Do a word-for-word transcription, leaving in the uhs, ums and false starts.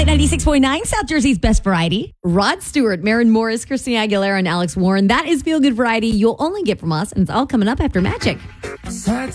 Light ninety-six point nine, South Jersey's best variety. Rod Stewart, Maren Morris, Christina Aguilera, and Alex Warren. That is Feel Good Variety you'll only get from us, and it's all coming up after Magic.